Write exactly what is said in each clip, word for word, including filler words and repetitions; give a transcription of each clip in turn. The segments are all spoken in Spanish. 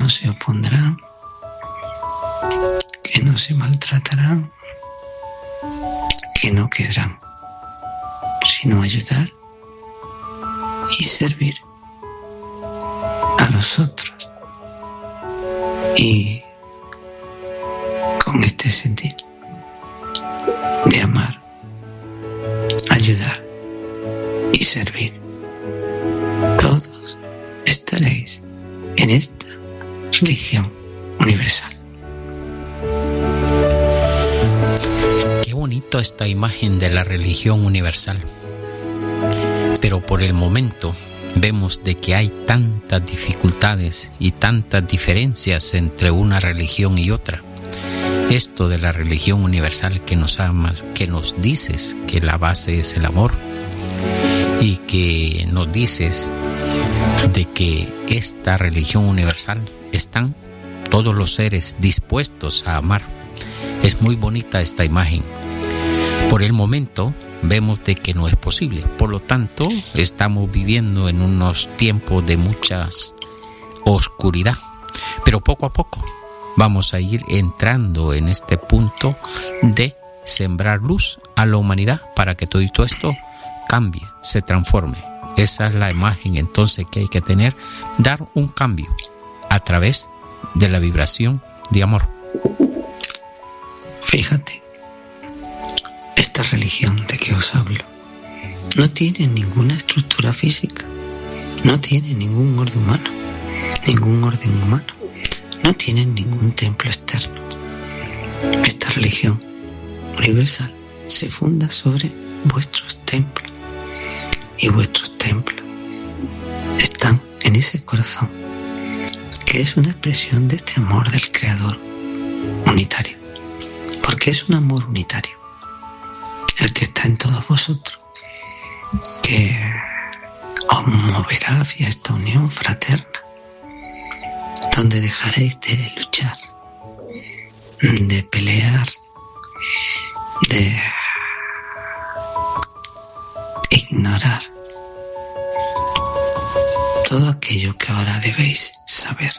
no se opondrán, que no se maltratarán, que no quedarán, sino ayudar y servir a los otros. Y con este sentir de amar, ayudar y servir, todos estaréis en esta religión universal. Qué bonito esta imagen de la religión universal. Pero por el momento vemos de que hay tantas dificultades y tantas diferencias entre una religión y otra. Esto de la religión universal que nos amas, que nos dices que la base es el amor y que nos dices de que esta religión universal están todos los seres dispuestos a amar. Es muy bonita esta imagen. Por el momento vemos de que no es posible. Por lo tanto, estamos viviendo en unos tiempos de mucha oscuridad. Pero poco a poco vamos a ir entrando en este punto de sembrar luz a la humanidad para que todo esto cambie, se transforme. Esa es la imagen entonces que hay que tener, dar un cambio a través de la vibración de amor. Fíjate, esta religión de que os hablo no tiene ninguna estructura física, no tiene ningún orden humano, ningún orden humano, no tiene ningún templo externo. Esta religión universal se funda sobre vuestros templos, y vuestros templos están en ese corazón, que es una expresión de este amor del Creador unitario, porque es un amor unitario el que está en todos vosotros, que os moverá hacia esta unión fraterna, donde dejaréis de luchar, de pelear, de ignorar todo aquello que ahora debéis saber,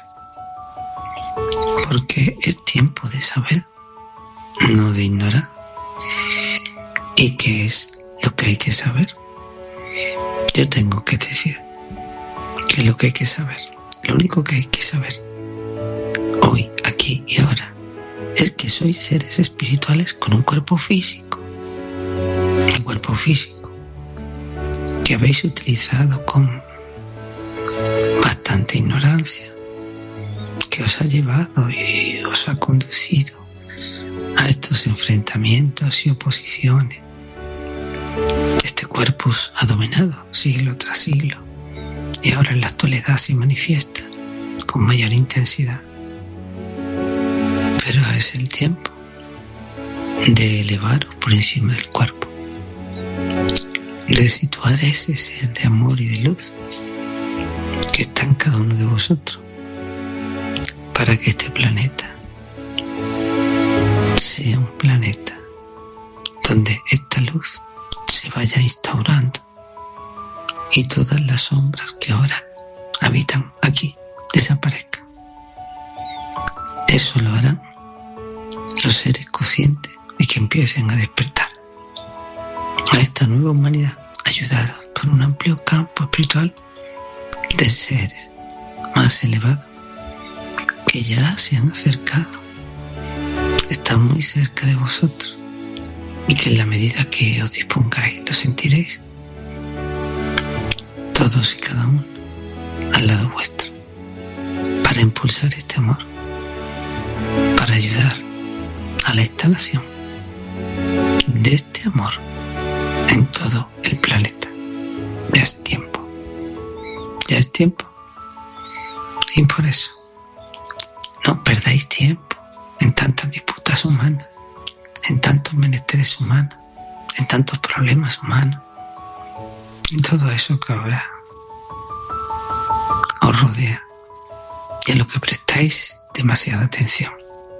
porque es tiempo de saber, no de ignorar. ¿Y qué es lo que hay que saber? Yo tengo que decir que lo que hay que saber, lo único que hay que saber hoy, aquí y ahora, es que sois seres espirituales con un cuerpo físico, un cuerpo físico que habéis utilizado con bastante ignorancia, que os ha llevado y os ha conducido a estos enfrentamientos y oposiciones. Este cuerpo os ha dominado siglo tras siglo y ahora en la actualidad se manifiesta con mayor intensidad. Pero es el tiempo de elevaros por encima del cuerpo, de situar ese ser de amor y de luz que está en cada uno de vosotros, para que este planeta sea un planeta donde esta luz se vaya instaurando y todas las sombras que ahora habitan aquí desaparezcan. Eso lo harán los seres conscientes y que empiecen a despertar a esta nueva humanidad, ayudados por un amplio campo espiritual de seres más elevados que ya se han acercado, están muy cerca de vosotros y que en la medida que os dispongáis lo sentiréis, todos y cada uno al lado vuestro, para impulsar este amor, para ayudar a la instalación de este amor en todo el planeta. Ya es tiempo, ya es tiempo, y por eso no perdáis tiempo en tantas disputas humanas, en tantos menesteres humanos, en tantos problemas humanos, en todo eso que ahora os rodea y a lo que prestáis demasiada atención.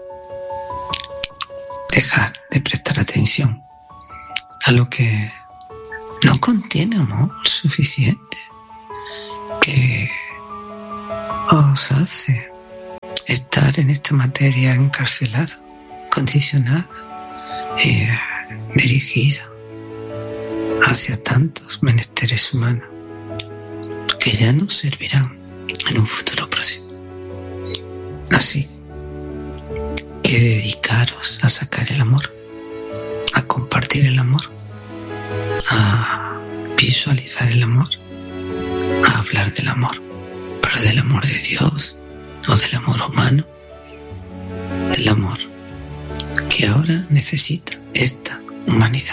Dejad de prestar atención a lo que no contiene amor suficiente, que os hace estar en esta materia encarcelado, condicionado, eh, dirigido hacia tantos menesteres humanos que ya no servirán en un futuro próximo. Así que dedicaros a sacar el amor, a compartir el amor, a visualizar el amor, a hablar del amor, pero del amor de Dios, no del amor humano, del amor que ahora necesita esta humanidad.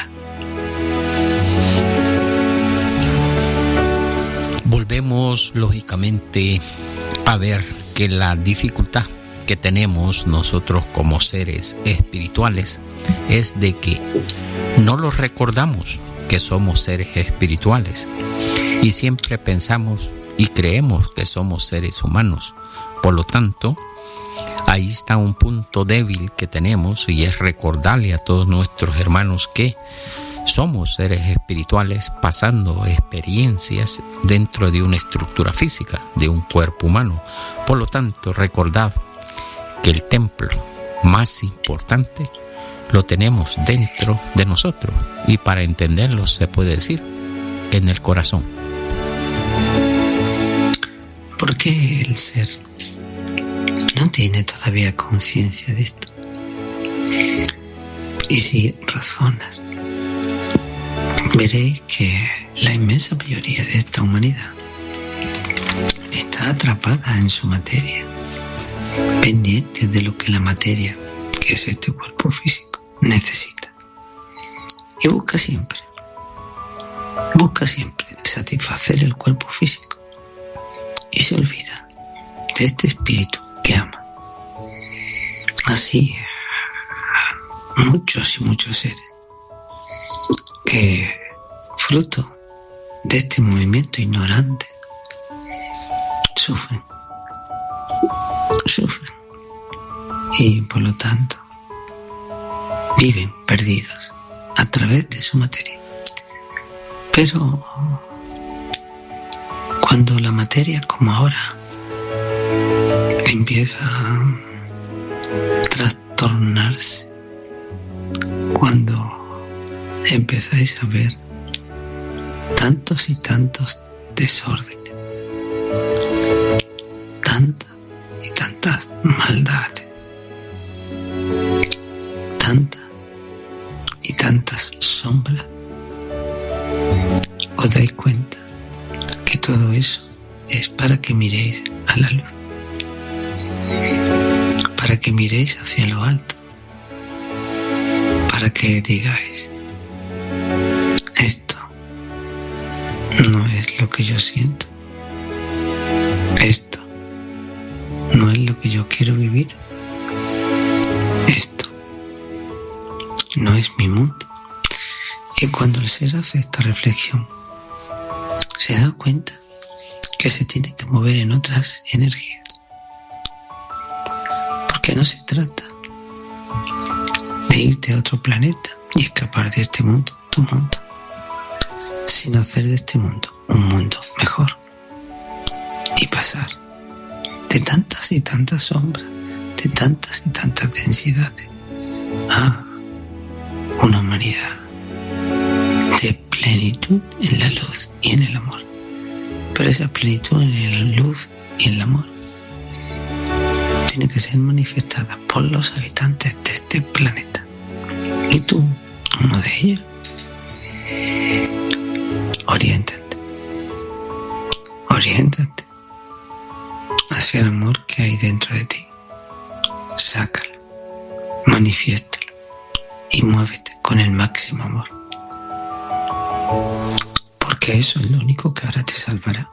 Volvemos lógicamente a ver que la dificultad que tenemos nosotros como seres espirituales es de que no los recordamos que somos seres espirituales y siempre pensamos y creemos que somos seres humanos. Por lo tanto, ahí está un punto débil que tenemos, y es recordarle a todos nuestros hermanos que somos seres espirituales pasando experiencias dentro de una estructura física, de un cuerpo humano. Por lo tanto, recordad que el templo más importante lo tenemos dentro de nosotros, y para entenderlo se puede decir en el corazón. ¿Por qué el ser no tiene todavía conciencia de esto? Y si razonas, veréis que la inmensa mayoría de esta humanidad está atrapada en su materia, pendiente de lo que la materia, que es este cuerpo físico, necesita. Y busca siempre, busca siempre satisfacer el cuerpo físico y se olvida de este espíritu que ama. Así, muchos y muchos seres que, fruto de este movimiento ignorante, sufren, sufren y por lo tanto viven perdidos a través de su materia. Pero cuando la materia, como ahora, empieza a trastornarse, cuando empezáis a ver tantos y tantos desórdenes, tantas y tantas maldades, tantas y tantas sombras, os dais cuenta que todo eso es para que miréis a la luz, para que miréis hacia lo alto, para que digáis: esto no es lo que yo siento, esto no es lo que yo quiero vivir, esto no es mi mundo. Y cuando el ser hace esta reflexión, se da cuenta que se tiene que mover en otras energías, porque no se trata de irte a otro planeta y escapar de este mundo, tu mundo, sino hacer de este mundo un mundo mejor y pasar de tantas y tantas sombras, de tantas y tantas densidades, a una humanidad de plenitud en la luz y en el amor. Pero esa plenitud en la luz y en el amor tiene que ser manifestada por los habitantes de este planeta. Y tú, uno de ellos, oriéntate, oriéntate hacia el amor que hay dentro de ti. Sácalo, manifiéstalo y muévete con el máximo amor. Porque eso es lo único que ahora te salvará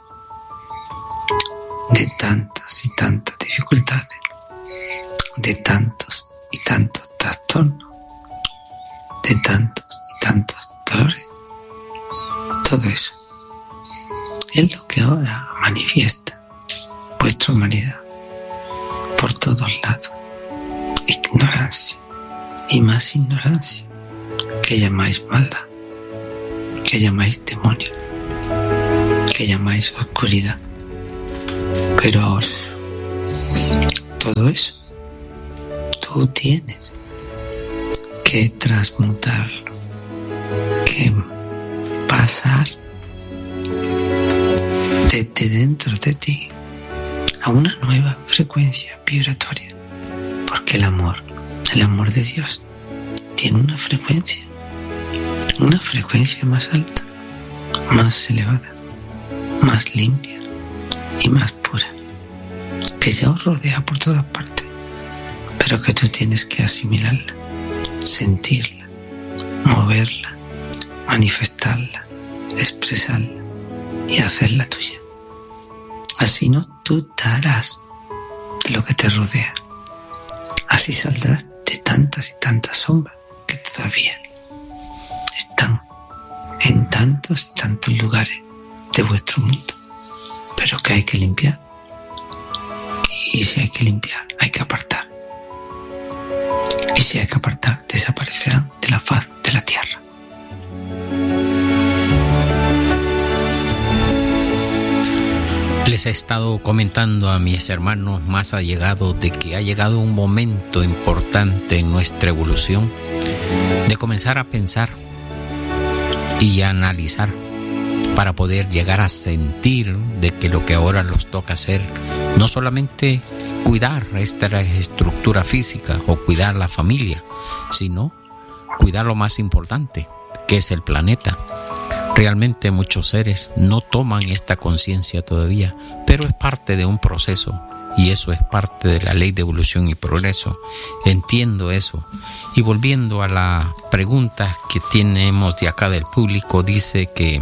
de tantas y tantas dificultades, de tantos y tantos trastornos, de tantos y tantos dolores. Todo eso es lo que ahora manifiesta vuestra humanidad por todos lados. Ignorancia y más ignorancia, que llamáis maldad, que llamáis demonio, que llamáis oscuridad. Pero ahora todo eso, tú tienes que transmutarlo, que pasar desde dentro de ti a una nueva frecuencia vibratoria, porque el amor, el amor de Dios, tiene una frecuencia, una frecuencia más alta, más elevada, más limpia y más pura, que ya os rodea por todas partes, pero que tú tienes que asimilarla, sentirla, moverla, manifestarla, expresarla y hacerla tuya. Así no dudarás de lo que te rodea. Así saldrás de tantas y tantas sombras que todavía están en tantos y tantos lugares de vuestro mundo, pero que hay que limpiar. Y si hay que limpiar, hay que apartar. Y si hay que apartar, desaparecerán de la faz de la tierra. Les he estado comentando a mis hermanos más allegados de que ha llegado un momento importante en nuestra evolución de comenzar a pensar y a analizar para poder llegar a sentir de que lo que ahora nos toca hacer no solamente cuidar esta estructura física o cuidar la familia, sino cuidar lo más importante, que es el planeta. Realmente muchos seres no toman esta conciencia todavía, pero es parte de un proceso y eso es parte de la ley de evolución y progreso. Entiendo eso. Y volviendo a las preguntas que tenemos de acá del público, dice que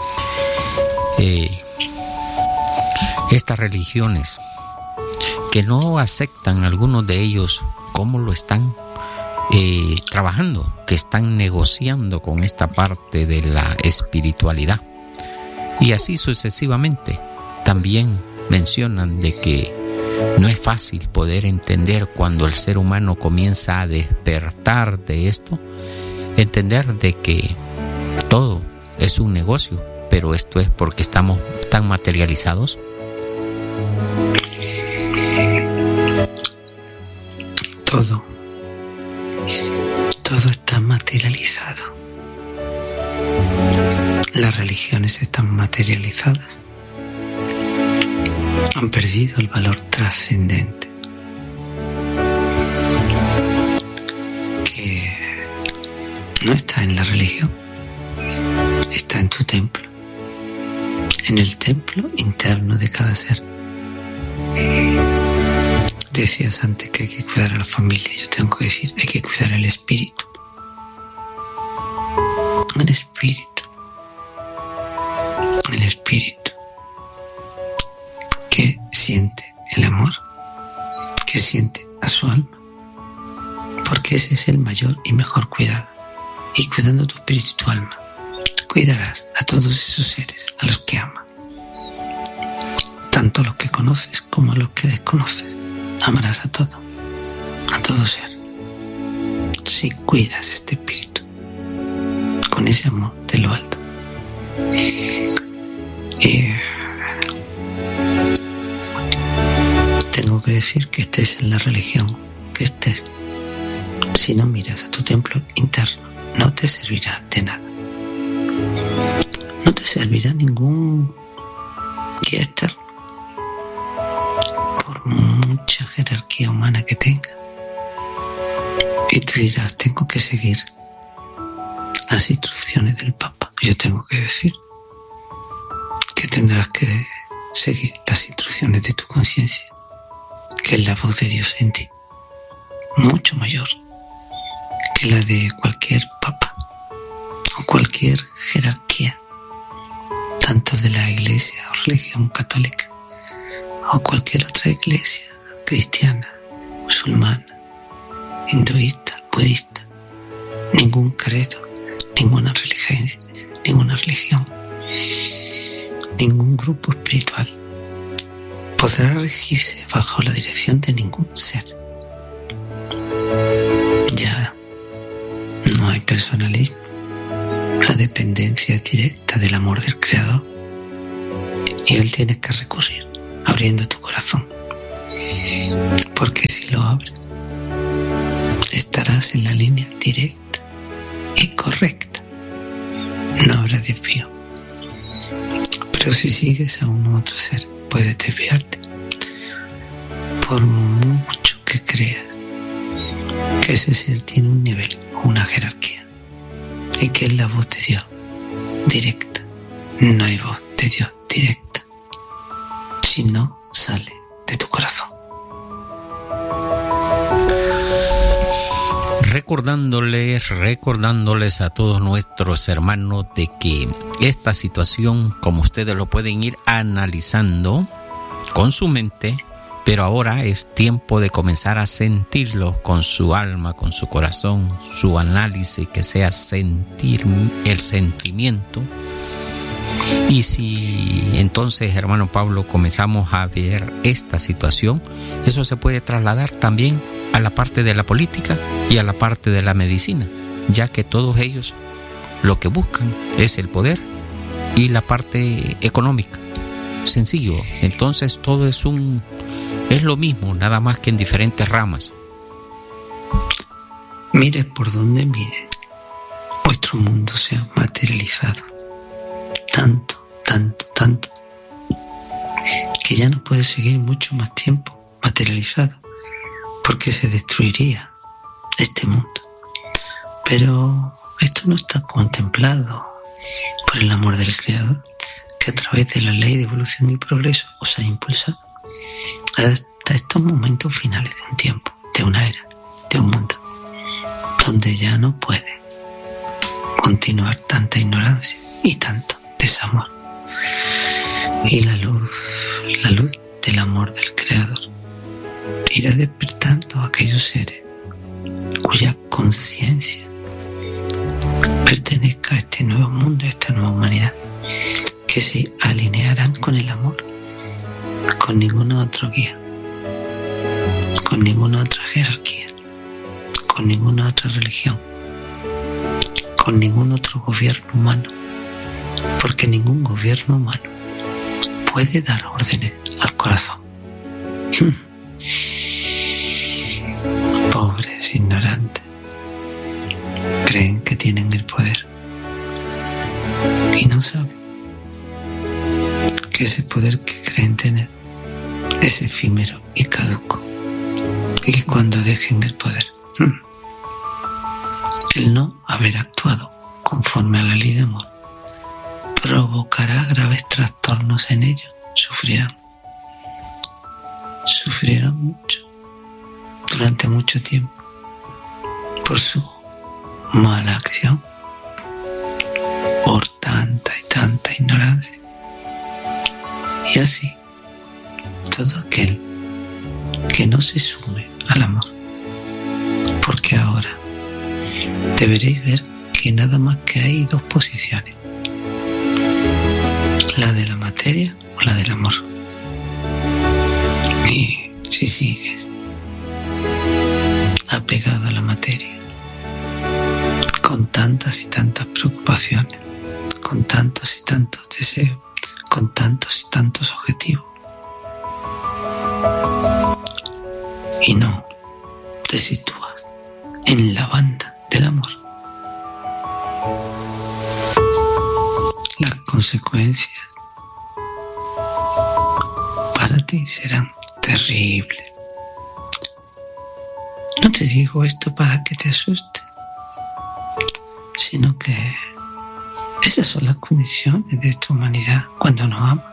eh, estas religiones que no aceptan algunos de ellos cómo lo están Eh, trabajando, que están negociando con esta parte de la espiritualidad, y así sucesivamente. También mencionan de que no es fácil poder entender cuando el ser humano comienza a despertar de esto, entender de que todo es un negocio, pero esto es porque estamos tan materializados. Todo Todo está materializado. Las religiones están materializadas. Han perdido el valor trascendente que no está en la religión, está en tu templo, en el templo interno de cada ser. Decías antes que hay que cuidar a la familia. Yo tengo que decir, hay que cuidar el espíritu. El espíritu. El espíritu. Que siente el amor. Que siente a su alma. Porque ese es el mayor y mejor cuidado. Y cuidando tu espíritu y tu alma, cuidarás a todos esos seres a los que amas. Tanto a los que conoces como a los que desconoces. Amarás a todo, a todo ser, si cuidas este espíritu, con ese amor de lo alto. Y tengo que decir que estés en la religión que estés, si no miras a tu templo interno, no te servirá de nada. No te servirá ningún guía externo, mucha jerarquía humana que tenga, y tú dirás, tengo que seguir las instrucciones del Papa. Yo tengo que decir que tendrás que seguir las instrucciones de tu conciencia, que es la voz de Dios en ti, mucho mayor que la de cualquier Papa o cualquier jerarquía, tanto de la Iglesia o religión católica o cualquier otra iglesia cristiana, musulmana, hinduista, budista. Ningún credo, ninguna religión, ninguna religión, ningún grupo espiritual podrá regirse bajo la dirección de ningún ser. Ya no hay personalismo. La dependencia es directa del amor del Creador, y Él tiene que recurrir abriendo tu corazón Porque si lo abres, estarás en la línea directa y correcta. No habrá desvío. Pero si sigues a un otro ser, puedes desviarte. Por mucho que creas que ese ser tiene un nivel o una jerarquía y que es la voz de Dios directa, no hay voz de Dios directa si no sale de tu corazón. Recordándoles, recordándoles a todos nuestros hermanos de que esta situación, como ustedes lo pueden ir analizando con su mente, pero ahora es tiempo de comenzar a sentirlo con su alma, con su corazón, su análisis, que sea sentir el sentimiento. Y si entonces, hermano Pablo, comenzamos a ver esta situación, eso se puede trasladar también a la parte de la política y a la parte de la medicina, ya que todos ellos lo que buscan es el poder y la parte económica. Sencillo. Entonces todo es un es lo mismo, nada más que en diferentes ramas. Mire por donde mire, vuestro mundo se ha materializado tanto, tanto, tanto, que ya no puede seguir mucho más tiempo materializado, porque se destruiría este mundo. Pero esto no está contemplado por el amor del Creador, que a través de la ley de evolución y progreso os ha impulsado hasta estos momentos finales de un tiempo, de una era, de un mundo, donde ya no puede continuar tanta ignorancia y tanto desamor. Y la luz, la luz del amor del Creador irá despertando a aquellos seres cuya conciencia pertenezca a este nuevo mundo, a esta nueva humanidad, que se alinearán con el amor, con ninguna otra guía, con ninguna otra jerarquía, con ninguna otra religión, con ningún otro gobierno humano, porque ningún gobierno humano puede dar órdenes al corazón. Pobres ignorantes, creen que tienen el poder y no saben que ese poder que creen tener es efímero y caduco, y que cuando dejen el poder, el no haber actuado conforme a la ley de amor provocará graves trastornos en ellos. Sufrirán, sufrirán mucho, durante mucho tiempo, por su mala acción, por tanta y tanta ignorancia. Y así, todo aquel que no se sume al amor, porque ahora deberéis ver que nada más que hay dos posiciones, la de la materia o la del amor. Y si sigues apegado a la materia, con tantas y tantas preocupaciones, con tantos y tantos deseos, con tantos y tantos objetivos, y no te sitúas en la banda del amor, las consecuencias para ti serán terribles. No te digo esto para que te asustes, sino que esas son las condiciones de esta humanidad cuando nos ama.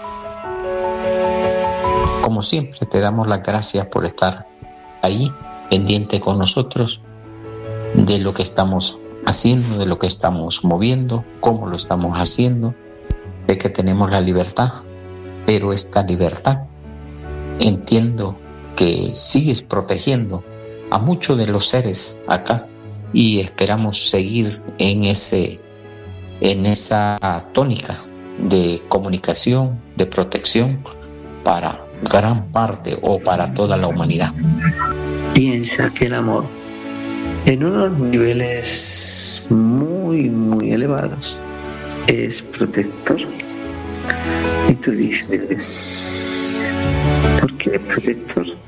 Como siempre, te damos las gracias por estar ahí, pendiente con nosotros de lo que estamos haciendo, de lo que estamos moviendo, cómo lo estamos haciendo, de que tenemos la libertad, pero esta libertad entiendo que sigues protegiendo a muchos de los seres acá y esperamos seguir en ese en esa tónica de comunicación, de protección para gran parte o para toda la humanidad. Piensa que el amor en unos niveles muy muy elevados es protector, y tú dices, ¿por qué es protector?